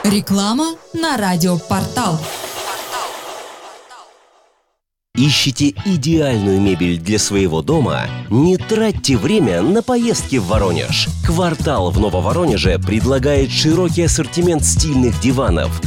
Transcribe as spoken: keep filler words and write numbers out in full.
Реклама на радиопортал. Ищите идеальную мебель для своего дома? Не тратьте время на поездки в Воронеж. «Квартал» в Нововоронеже предлагает широкий ассортимент стильных диванов,